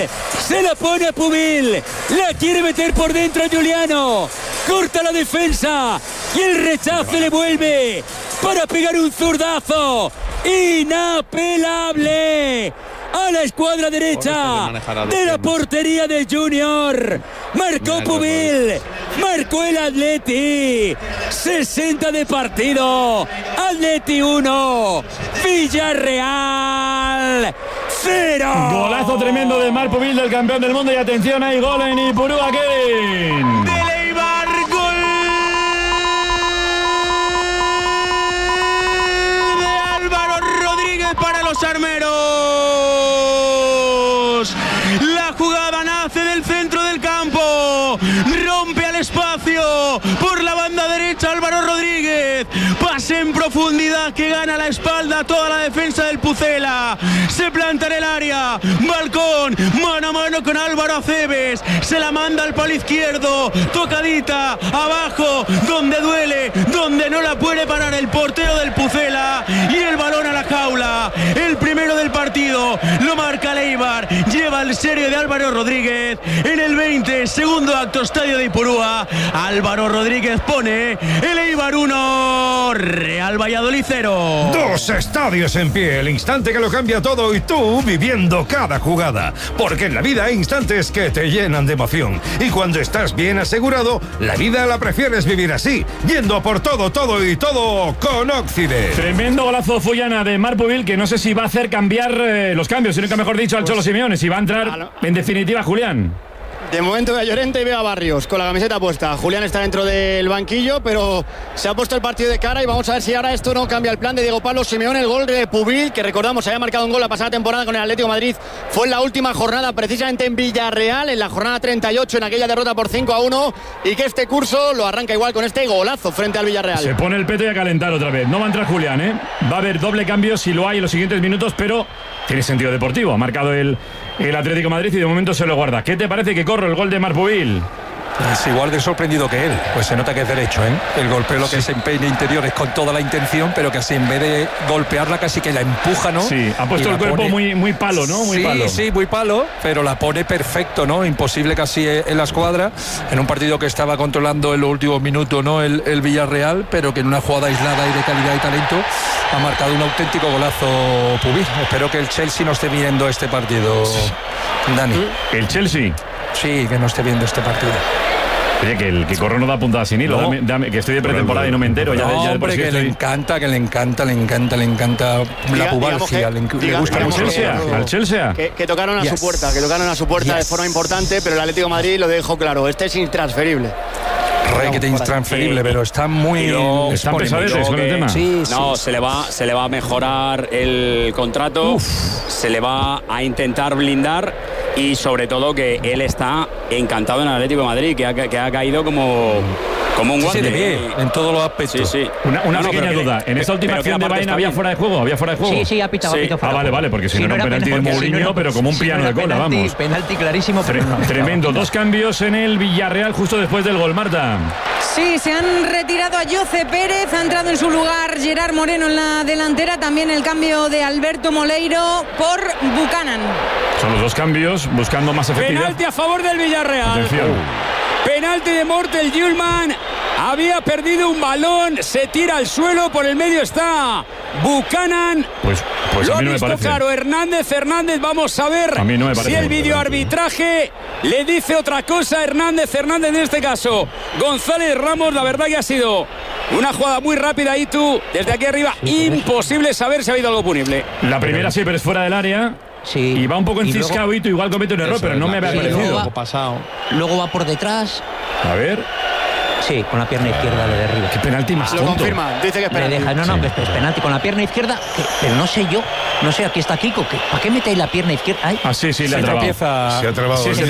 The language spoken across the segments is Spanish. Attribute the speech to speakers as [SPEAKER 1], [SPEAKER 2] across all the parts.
[SPEAKER 1] se la pone a Pubil, la quiere meter por dentro a Giuliano, corta la defensa y el rechace le vuelve para pegar un zurdazo inapelable a la escuadra derecha de la portería del Junior. Marcó Pubil, marcó el Atleti. 60 de partido, Atleti 1, Villarreal 0.
[SPEAKER 2] Golazo tremendo de Marc Pubil, del campeón del mundo. Y atención, hay gol en Ipurúa, Kevin.
[SPEAKER 3] De Leibar, gol de Álvaro Rodríguez para los armeros. La jugada nace del centro del campo, rompe al espacio por la banda derecha Álvaro Rodríguez, pase en profundidad que gana la espalda toda la defensa del Pucela, se planta en el área, balcón, mano a mano con Álvaro Aceves, se la manda al palo izquierdo, tocadita, abajo, donde duele, donde no la puede parar el portero del Pucela, y el balón a la jaula, el primero del partido, lo marca Leibar, lleva el serio de Álvaro Rodríguez en el 20, segundo acto, estadio de Ipurúa. Álvaro Rodríguez pone el Eibar 1, Real Valladolid 0.
[SPEAKER 4] Dos estadios en pie, el instante que lo cambia todo y tú viviendo cada jugada. Porque en la vida hay instantes que te llenan de emoción. Y cuando estás bien asegurado, la vida la prefieres vivir así, yendo por todo, todo y todo con Occident.
[SPEAKER 2] Tremendo golazo Fullana de Marc Pubil, que no sé si va a hacer cambiar los cambios, sino que mejor dicho al Cholo Simeone, si va a entrar en definitiva Julián.
[SPEAKER 5] De momento veo a Llorente y veo a Barrios con la camiseta puesta. Julián está dentro del banquillo, pero se ha puesto el partido de cara y vamos a ver si ahora esto no cambia el plan de Diego Pablo Simeone. El gol de Pubil, que recordamos había marcado un gol la pasada temporada con el Atlético de Madrid, fue en la última jornada, precisamente en Villarreal, en la jornada 38, en aquella derrota por 5-1, y que este curso lo arranca igual con este golazo frente al Villarreal.
[SPEAKER 2] Se pone el peto y a calentar otra vez. No va a entrar Julián, ¿eh? Va a haber doble cambio si lo hay en los siguientes minutos, pero tiene sentido deportivo. Ha marcado el Atlético de Madrid y de momento se lo guarda. ¿Qué te parece que corre el gol de Marc Pubil?
[SPEAKER 6] Es igual de sorprendido que él, pues se nota que es derecho, ¿eh? El golpeo lo que es empeine interior es con toda la intención, pero que así en vez de golpearla casi que la empuja, ¿no?
[SPEAKER 2] Sí, ha puesto el cuerpo muy palo, ¿no? Muy palo.
[SPEAKER 6] Sí, muy palo, pero la pone perfecto, ¿no? Imposible casi en la escuadra, en un partido que estaba controlando en los últimos minutos, ¿no? El Villarreal, pero que en una jugada aislada y de calidad y talento ha marcado un auténtico golazo Pubil. Espero que el Chelsea no esté viendo este partido, Dani.
[SPEAKER 2] ¿El Chelsea?
[SPEAKER 6] Sí, que no esté viendo este partido.
[SPEAKER 2] Oye, que el que corre no da puntada sin hilo.
[SPEAKER 6] No.
[SPEAKER 2] Dame, que estoy de pretemporada y no me entero. Ya de por sí
[SPEAKER 6] que le encanta la pubalgia. Le gusta mucho.
[SPEAKER 2] ¿Al Chelsea?
[SPEAKER 5] Que tocaron a su puerta, de forma importante, pero el Atlético de Madrid lo dejó claro. Este es intransferible.
[SPEAKER 6] Requete intransferible, pero está muy...
[SPEAKER 2] ¿Están pesadetes con el tema?
[SPEAKER 7] Sí. Se le va a mejorar el contrato. Se le va a intentar blindar. Y sobre todo que él está encantado en el Atlético de Madrid, que ha caído como un guante.
[SPEAKER 6] Sí, de pie, en todos los aspectos.
[SPEAKER 7] Sí.
[SPEAKER 2] Una pequeña duda. ¿En esta última acción de Baena había fuera de juego?
[SPEAKER 8] Sí, ha pitado.
[SPEAKER 2] Vale, porque si no era un penalti de Mourinho, pero como un piano de cola, vamos.
[SPEAKER 8] Penalti clarísimo.
[SPEAKER 2] Tremendo. Dos cambios en el Villarreal justo después del gol, Marta.
[SPEAKER 9] Sí, se han retirado a Jose Pérez, ha entrado en su lugar Gerard Moreno en la delantera, también el cambio de Alberto Moleiro por Buchanan.
[SPEAKER 2] Son los dos cambios, buscando más efectividad.
[SPEAKER 1] Penalti a favor del Villarreal.
[SPEAKER 2] Atención.
[SPEAKER 1] Penalti de Mortel Hjulman. Había perdido un balón, se tira al suelo, por el medio está Buchanan.
[SPEAKER 2] Pues
[SPEAKER 1] lo
[SPEAKER 2] a
[SPEAKER 1] ha
[SPEAKER 2] mí no me
[SPEAKER 1] visto
[SPEAKER 2] parece.
[SPEAKER 1] claro Hernández, vamos a ver
[SPEAKER 2] a mí no me parece
[SPEAKER 1] si el videoarbitraje le dice otra cosa a Hernández en este caso. González Ramos, la verdad que ha sido una jugada muy rápida y tú, desde aquí arriba, imposible saber si ha habido algo punible.
[SPEAKER 2] La primera sí, pero es fuera del área.
[SPEAKER 8] Sí.
[SPEAKER 2] Y va un poco enciscado y tú igual comete un error, pero no me había parecido.
[SPEAKER 8] Luego va por detrás.
[SPEAKER 2] A ver.
[SPEAKER 8] Sí, con la pierna izquierda le derriba.
[SPEAKER 2] Qué penalti más tonto.
[SPEAKER 5] Lo confirma, dice que es penalti.
[SPEAKER 8] Que es penalti con la pierna izquierda, pero no sé yo. No sé, aquí está Kiko. ¿Para qué metéis la pierna izquierda? Ay.
[SPEAKER 2] Sí, le ha trabado.
[SPEAKER 4] Se ha trabado.
[SPEAKER 6] Se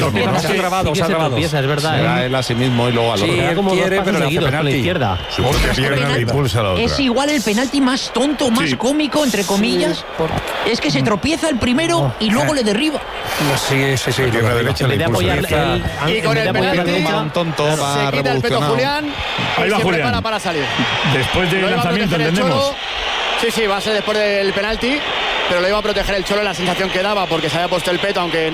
[SPEAKER 6] ha trabado.
[SPEAKER 8] Es verdad.
[SPEAKER 10] Será él a sí mismo y luego al otro.
[SPEAKER 6] Él quiere, pero le hace penalti.
[SPEAKER 8] La izquierda.
[SPEAKER 4] Porque pierna le impulsa a la otra.
[SPEAKER 8] Es igual el penalti más tonto, más cómico, entre comillas. Es que se tropieza el primero y luego le derriba.
[SPEAKER 6] Sí.
[SPEAKER 4] La pierna derecha le impulsa.
[SPEAKER 5] Y con el penalti
[SPEAKER 10] Un tonto
[SPEAKER 5] se
[SPEAKER 10] va
[SPEAKER 5] quita el peto
[SPEAKER 10] revolucionado.
[SPEAKER 5] Julián.
[SPEAKER 2] Ahí va
[SPEAKER 5] se
[SPEAKER 2] Julián.
[SPEAKER 5] prepara para salir.
[SPEAKER 2] Después del lanzamiento, entendemos.
[SPEAKER 5] Sí, va a ser después del penalti, pero lo iba a proteger el Cholo, la sensación que daba porque se había puesto el peto, aunque